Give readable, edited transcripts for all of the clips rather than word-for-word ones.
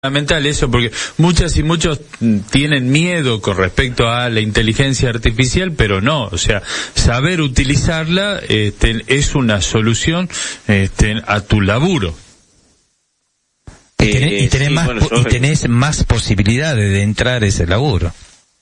Fundamental eso, porque muchas y muchos tienen miedo con respecto a la inteligencia artificial, pero no, o sea, saber utilizarla es una solución a tu laburo. Y tenés más posibilidades de entrar a ese laburo.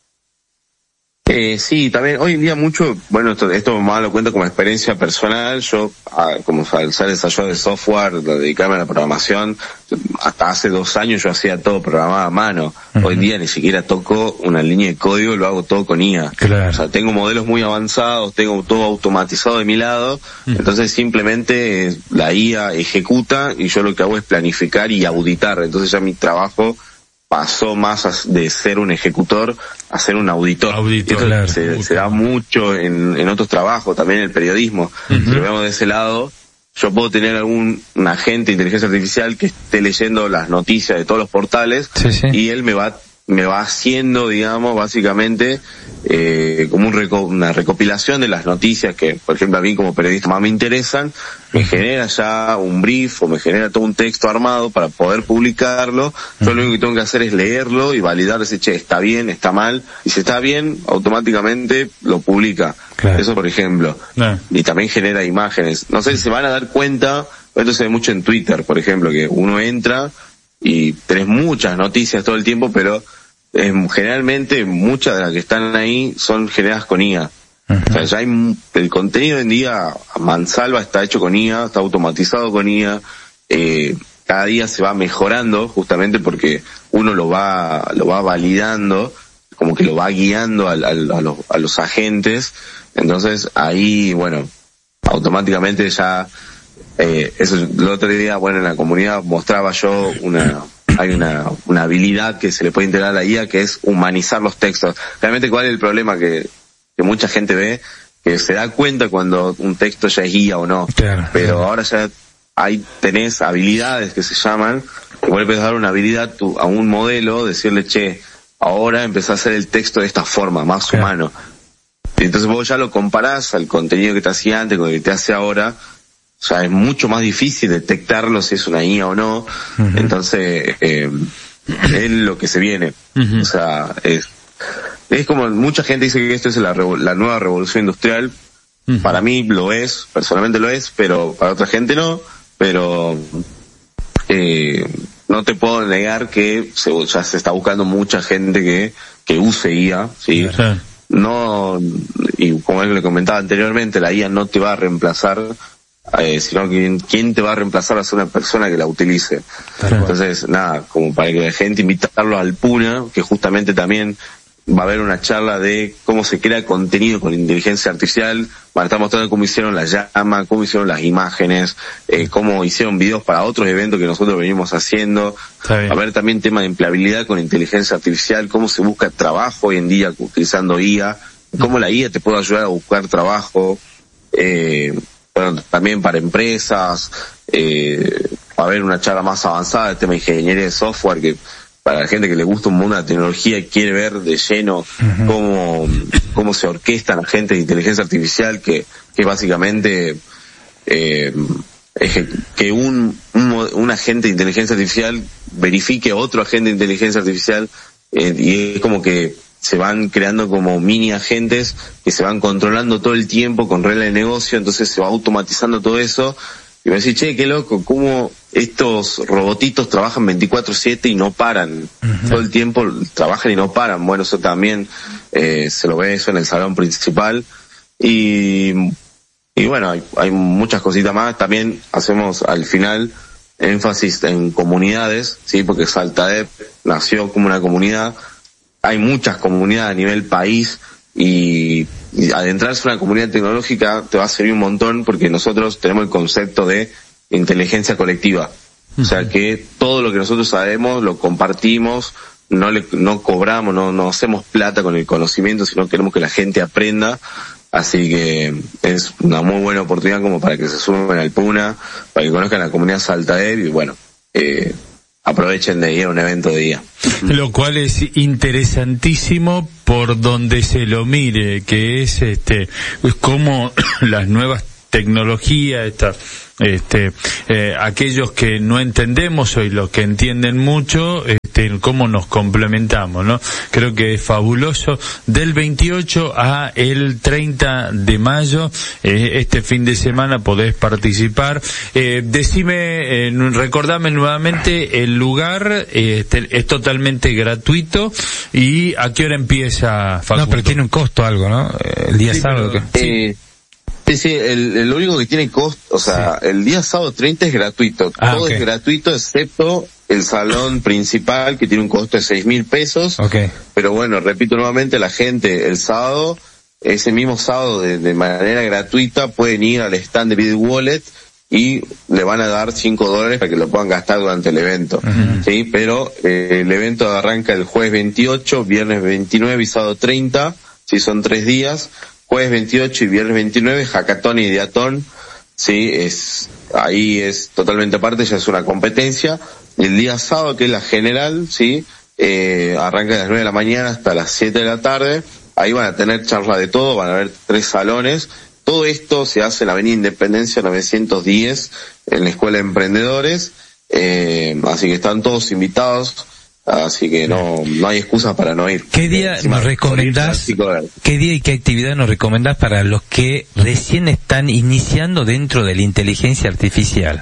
Sí, también hoy en día mucho, bueno, esto más lo cuento como experiencia personal. Yo, como al ser desarrollador de software, dedicarme a la programación, hasta hace 2 años yo hacía todo programado a mano. Hoy en día ni siquiera toco una línea de código, lo hago todo con IA. Claro. O sea, tengo modelos muy avanzados, tengo todo automatizado de mi lado, entonces simplemente la IA ejecuta y yo lo que hago es planificar y auditar. Entonces ya mi trabajo pasó más de ser un ejecutor a ser un auditor. Esto claro. se da mucho en otros trabajos, también en el periodismo. Si lo vemos de ese lado, yo puedo tener algún agente de inteligencia artificial que esté leyendo las noticias de todos los portales, y él me va haciendo, digamos, básicamente como una recopilación de las noticias que, por ejemplo, a mí como periodista más me interesan, me genera ya un brief o me genera todo un texto armado para poder publicarlo. Yo lo único que tengo que hacer es leerlo y validar ese, está bien, está mal, y si está bien, automáticamente lo publica. Claro. Eso, por ejemplo. Y también genera imágenes. No sé si se van a dar cuenta, esto se ve mucho en Twitter, por ejemplo, que uno entra y tenés muchas noticias todo el tiempo, pero generalmente muchas de las que están ahí son generadas con IA. O sea, ya el contenido hoy en día a mansalva está hecho con IA, está automatizado con IA, cada día se va mejorando justamente porque uno lo va validando, como que lo va guiando a los agentes. Entonces ahí, bueno, automáticamente ya eso. El otro día, bueno, en la comunidad mostraba yo hay una habilidad que se le puede integrar a la IA, que es humanizar los textos. Realmente, ¿cuál es el problema que mucha gente ve? Que se da cuenta cuando un texto ya es IA o no. Claro. Pero ahora ya tenés habilidades que se llaman, que vos le puedes dar una habilidad a un modelo, decirle, ahora empezá a hacer el texto de esta forma, más humano. Y entonces vos ya lo comparás al contenido que te hacía antes con el que te hace ahora. O sea, es mucho más difícil detectarlo si es una IA o no. Entonces, es lo que se viene. O sea, es como mucha gente dice que esto es la nueva revolución industrial. Para mí lo es, personalmente lo es, pero para otra gente no. Pero no te puedo negar que ya se está buscando mucha gente que use IA, ¿sí? No, y como le comentaba anteriormente, la IA no te va a reemplazar, sino que quien te va a reemplazar va a ser una persona que la utilice. Entonces, nada, como para que la gente invitarlos al PUNA, que justamente también va a haber una charla de cómo se crea contenido con inteligencia artificial. Van a estar mostrando cómo hicieron la llama, cómo hicieron las imágenes, cómo hicieron videos para otros eventos que nosotros venimos haciendo. Va a haber también tema de empleabilidad con inteligencia artificial, cómo se busca trabajo hoy en día utilizando IA, cómo la IA te puede ayudar a buscar trabajo. Bueno, también para empresas, va a haber una charla más avanzada del tema de ingeniería de software, que para la gente que le gusta un mundo de la tecnología y quiere ver de lleno cómo se orquestan agentes de inteligencia artificial, que básicamente es que un agente de inteligencia artificial verifique otro agente de inteligencia artificial, y es como que se van creando como mini agentes que se van controlando todo el tiempo con reglas de negocio. Entonces se va automatizando todo eso. Y me decís, qué loco, cómo estos robotitos trabajan 24/7 y no paran. Todo el tiempo trabajan y no paran. Bueno, eso también se lo ve eso en el salón principal. Y bueno, hay muchas cositas más. También hacemos al final énfasis en comunidades, sí, porque Saltadep nació como una comunidad. Hay muchas comunidades a nivel país, y adentrarse en una comunidad tecnológica te va a servir un montón, porque nosotros tenemos el concepto de inteligencia colectiva. O sea que todo lo que nosotros sabemos lo compartimos, no cobramos, no hacemos plata con el conocimiento, sino queremos que la gente aprenda. Así que es una muy buena oportunidad como para que se sumen al PUNA, para que conozcan la comunidad Saltadep, y bueno, aprovechen de ir a un evento de día. Lo cual es interesantísimo por donde se lo mire, que es como las nuevas tecnologías, aquellos que no entendemos y los que entienden mucho, cómo nos complementamos, ¿no? Creo que es fabuloso. Del 28 a el 30 de mayo, este fin de semana podés participar. Recordame nuevamente el lugar, es totalmente gratuito. ¿Y a qué hora empieza, Facundo? No, pero tiene un costo algo, ¿no? El día sábado. Sí, lo único que tiene costo, o sea, el día sábado 30 es gratuito. Todo es gratuito excepto el salón principal, que tiene un costo de 6.000 pesos. Pero bueno, repito nuevamente, la gente el sábado, ese mismo sábado de manera gratuita, pueden ir al stand de Bit Wallet y le van a dar $5 para que lo puedan gastar durante el evento. Sí, pero el evento arranca el jueves 28, viernes 29 y sábado 30, sí, son 3 días. Jueves 28 y viernes 29, hackathon y ideatón, sí, ahí es totalmente aparte, ya es una competencia. El día sábado, que es la general, sí, arranca a las 9 de la mañana hasta las 7 de la tarde, ahí van a tener charla de todo, van a haber 3 salones. Todo esto se hace en la Avenida Independencia 910, en la Escuela de Emprendedores, así que están todos invitados. Así que no hay excusa para no ir. ¿Qué día nos recomendás? ¿Qué día y qué actividad nos recomendás para los que recién están iniciando dentro de la inteligencia artificial?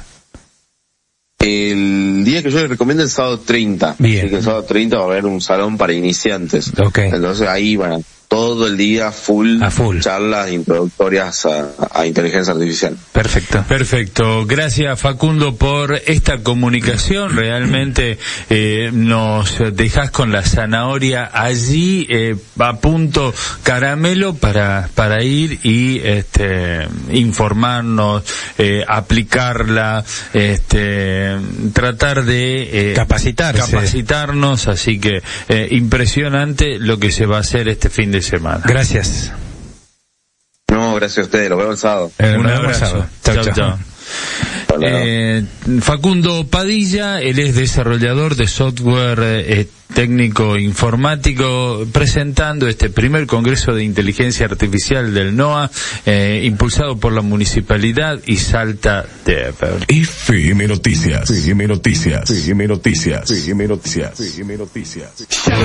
El día que yo les recomiendo es el sábado 30. Bien. Así que el sábado 30 va a haber un salón para iniciantes. Entonces ahí van todo el día full charlas introductorias a inteligencia artificial. Perfecto. Gracias, Facundo, por esta comunicación. Realmente nos dejás con la zanahoria allí a punto caramelo para ir y informarnos, aplicarla, tratar de capacitarnos. Así que impresionante lo que se va a hacer este fin de semana. Gracias. No, gracias a ustedes, lo veo el sábado. Un abrazo. Chao. Facundo Padilla, él es desarrollador de software técnico informático, presentando este primer congreso de inteligencia artificial del NOA, impulsado por la Municipalidad y Salta Dev. FM Noticias.